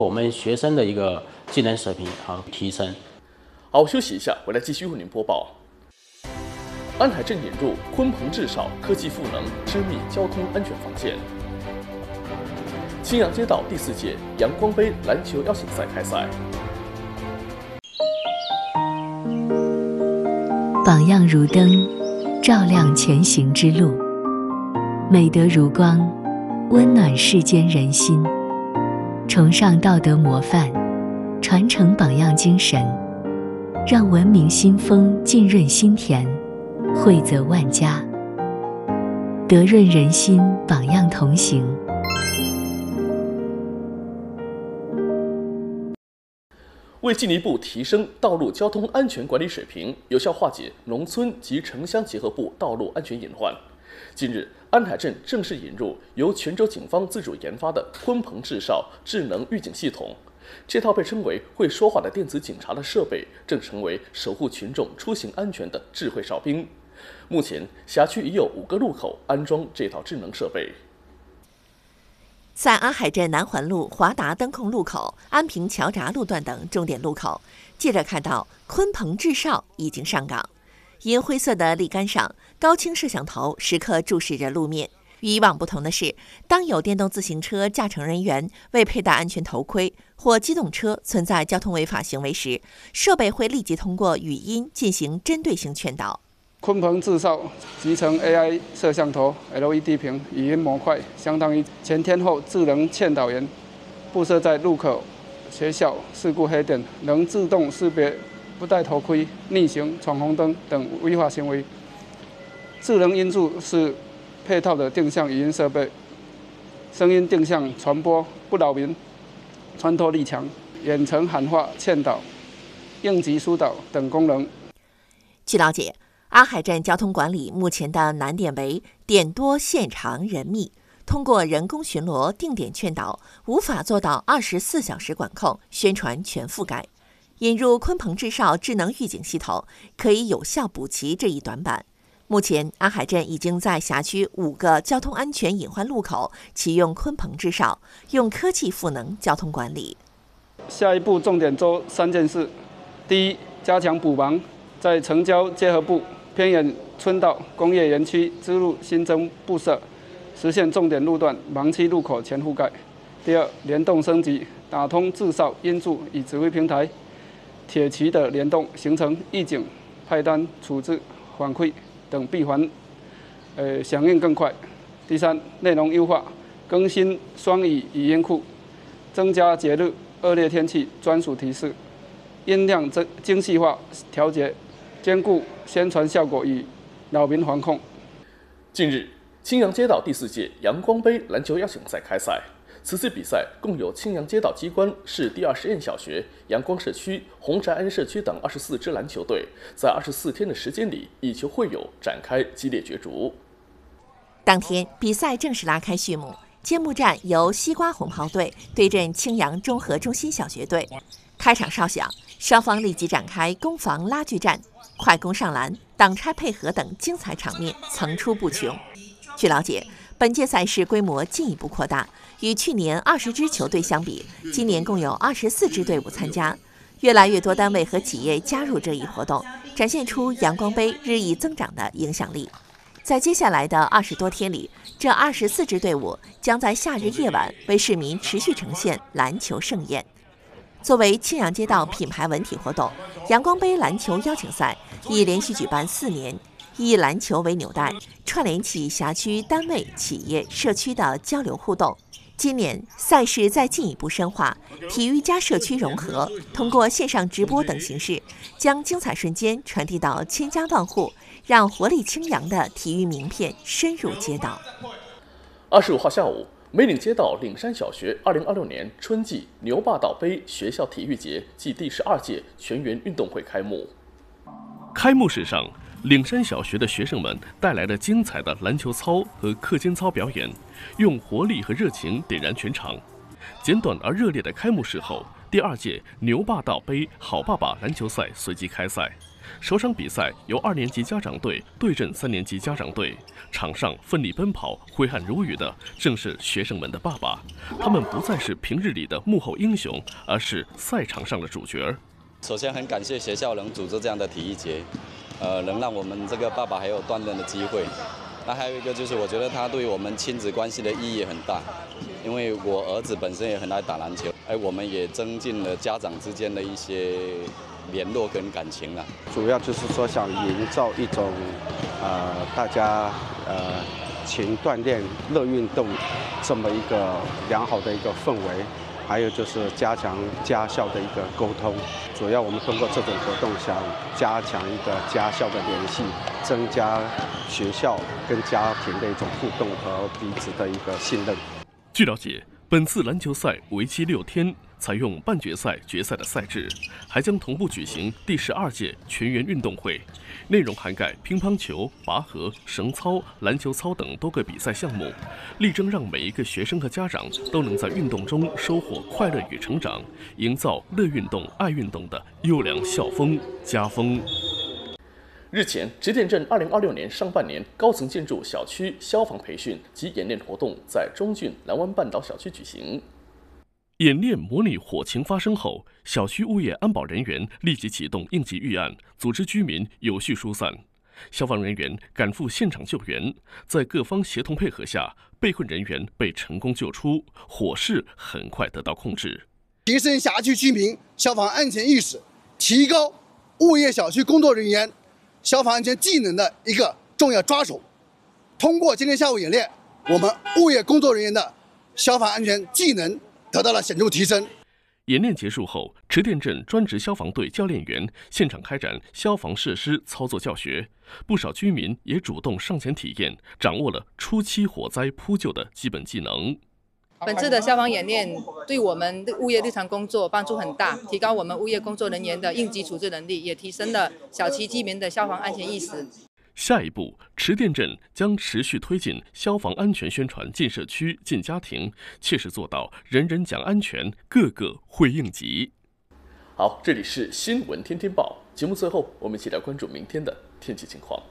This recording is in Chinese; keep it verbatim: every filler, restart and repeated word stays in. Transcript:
我们学生的一个技能水平好提升。 好，休息一下，回来继续为您播报。安海镇引入鲲鹏智少科技赋能，织密交通安全防线。青阳街道第四届阳光杯篮球邀请赛开赛。 榜样如灯，照亮前行之路；美德如光，温暖世间人心。崇尚道德模范，传承榜样精神，让文明新风浸润心田，惠泽万家。德润人心，榜样同行。 为进一步提升道路交通安全管理水平，有效化解农村及城乡结合部道路安全隐患，近日，安海镇正式引入由泉州警方自主研发的鲲鹏智少智能预警系统。这套被称为“会说话的电子警察”的设备，正成为守护群众出行安全的智慧哨兵。目前，辖区已有五个路口安装这套智能设备。 在安海镇南环路华达灯控路口、安平桥闸路段等重点路口，记者看到鲲鹏智少已经上岗。银灰色的立杆上，高清摄像头时刻注视着路面。与以往不同的是，当有电动自行车驾乘人员未佩戴安全头盔或机动车存在交通违法行为时，设备会立即通过语音进行针对性劝导。 鲲鹏智少集成 A I 摄像头、L E D 屏、语音模块，相当于前天后智能劝导员，布设在路口、学校、事故黑点，能自动识别不戴头盔、逆行、闯红灯等违法行为。智能音柱是配套的定向语音设备，声音定向传播不扰民，穿透力强，远程喊话劝导、应急疏导等功能。 据了解，安海镇交通管理目前的难点为点多线长人密，通过人工巡逻定点劝导，无法做到二十四小时管控、宣传全覆盖。引入鲲鹏智少智能预警系统，可以有效补齐这一短板。目前，安海镇已经在辖区五个交通安全隐患路口启用鲲鹏智少，用科技赋能交通管理。 下一步重点做三件事：第一，加强补盲，在城郊结合部、偏远村道、工业园区支路新增布设，实现重点路段盲区路口全覆盖。第二，联动升级，打通智少音柱与指挥平台、铁渠的联动，形成预警、派单、处置、反馈等闭环，呃，响应更快。第三，内容优化，更新双语语音库，增加节日、恶劣天气专属提示，音量精精细化调节，兼顾宣传效果与扰民防控。 近日，青阳街道第四届阳光杯篮球邀请赛开赛。此次比赛共有青阳街道机关、市第二实验小学、阳光社区、红宅安社区等二十四支篮球队，在二十四天的时间里，以球会友，展开激烈角逐。 当天，比赛正式拉开序幕。揭幕战由西瓜红袍队对阵青阳综合中心小学队。开场哨响，双方立即展开攻防拉锯战，快攻上篮、挡拆配合等精彩场面层出不穷。据了解，本届赛事规模进一步扩大，与去年二十支球队相比，今年共有二十四支队伍参加。越来越多单位和企业加入这一活动，展现出阳光杯日益增长的影响力。在接下来的二十多天里，这二十四支队伍将在夏日夜晚为市民持续呈现篮球盛宴。作为青阳街道品牌文体活动，阳光杯篮球邀请赛已连续举办四年，以篮球为纽带，串联起辖区单位、企业、社区的交流互动。今年赛事再进一步深化，体育加社区融合，通过线上直播等形式，将精彩瞬间传递到千家万户，让活力青阳的体育名片深入街道。 二十五号下午，梅岭街道岭山小学二零二六年春季牛霸道杯学校体育节暨第十二届全员运动会开幕。开幕式上，岭山小学的学生们带来了精彩的篮球操和课间操表演，用活力和热情点燃全场。简短而热烈的开幕式后，第二届牛霸道杯好爸爸篮球赛随即开赛。 首场比赛由二年级家长队对阵三年级家长队，场上奋力奔跑、挥汗如雨的正是学生们的爸爸。他们不再是平日里的幕后英雄，而是赛场上的主角。 首先，很感谢学校能组织这样的体育节，呃，能让我们这个爸爸还有锻炼的机会。那还有一个就是，我觉得他对我们亲子关系的意义很大，因为我儿子本身也很爱打篮球，而我们也增进了家长之间的一些联络跟感情了。 主要就是说想营造一种呃大家呃勤锻炼、乐运动这么一个良好的一个氛围，还有就是加强家校的一个沟通。主要我们通过这种活动想加强一个家校的联系，增加学校跟家庭的一种互动和彼此的一个信任。 据了解，本次篮球赛为期六天，采用半决赛、决赛的赛制，还将同步举行第十二届全员运动会，内容涵盖乒乓球、拔河、绳操、篮球操等多个比赛项目，力争让每一个学生和家长都能在运动中收获快乐与成长，营造乐运动、爱运动的优良校风、家风。日前，直店镇二零二六年上半年高层建筑小区消防培训及演练活动在中郡蓝湾半岛小区举行。演练模拟火情发生后，小区物业安保人员立即启动应急预案，组织居民有序疏散。消防人员赶赴现场救援，在各方协同配合下，被困人员被成功救出，火势很快得到控制。 提升辖区居民消防安全意识，提高物业小区工作人员消防安全技能的一个重要抓手。通过今天下午演练，我们物业工作人员的消防安全技能得到了显著提升。 演练结束后，池店镇专职消防队教练员现场开展消防设施操作教学，不少居民也主动上前体验，掌握了初期火灾扑救的基本技能。 本次的消防演练对我们的物业日常工作帮助很大，提高我们物业工作人员的应急处置能力，也提升了小区居民的消防安全意识。 下一步，池店镇将持续推进消防安全宣传进社区、进家庭，切实做到人人讲安全，个个会应急。好，这里是新闻天天报节目，最后我们一起来关注明天的天气情况。